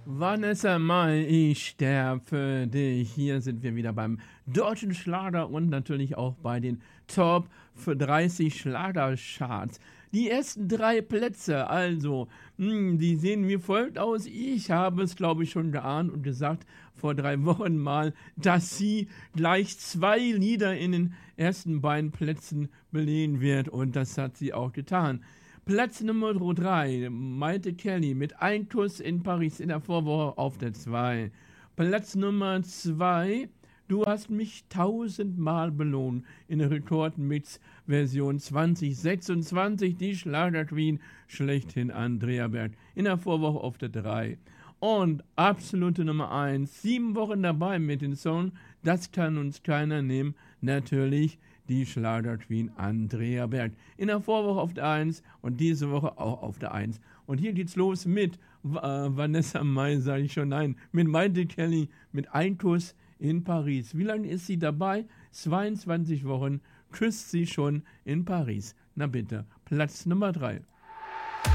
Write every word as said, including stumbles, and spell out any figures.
Vanessa Mai, ich sterb für dich. Hier sind wir wieder beim deutschen Schlager und natürlich auch bei den Top dreißig Schlagercharts. Die ersten drei Plätze, also, mh, die sehen wie folgt aus. Ich habe es, glaube ich, schon geahnt und gesagt vor drei Wochen mal, dass sie gleich zwei Lieder in den ersten beiden Plätzen belegen wird und das hat sie auch getan. Platz Nummer drei, Maite Kelly mit Ein Kuss in Paris in der Vorwoche auf der zwei. Platz Nummer zwei, Du hast mich tausendmal belohnt in der Rekordmix-Version zwanzig sechsundzwanzig, die Schlagerqueen schlechthin Andrea Berg in der Vorwoche auf der drei. Und absolute Nummer eins, sieben Wochen dabei mit dem Song Das kann uns keiner nehmen, natürlich die Schlagerqueen Andrea Berg. In der Vorwoche auf der eins und diese Woche auch auf der eins. Und hier geht's los mit äh, Vanessa Mai, sage ich schon, nein, mit Maite Kelly, mit Ein Kuss in Paris. Wie lange ist sie dabei? zweiundzwanzig Wochen küsst sie schon in Paris. Na bitte, Platz Nummer drei.